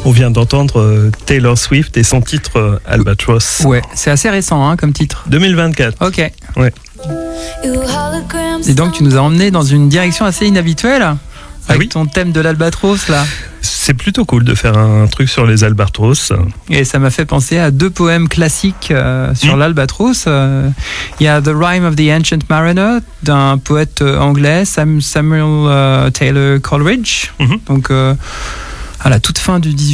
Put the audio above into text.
On vient d'entendre Taylor Swift et son titre Albatross. Ouais, c'est assez récent comme titre. 2024. Ok. Ouais. Et donc tu nous as emmené dans une direction assez inhabituelle avec ton thème de l'albatros là. C'est plutôt cool de faire un truc sur les albatros. Et ça m'a fait penser à 2 poèmes classiques sur l'albatros. Il y a The Rime of the Ancient Mariner d'un poète anglais, Samuel Taylor Coleridge. Donc à la toute fin du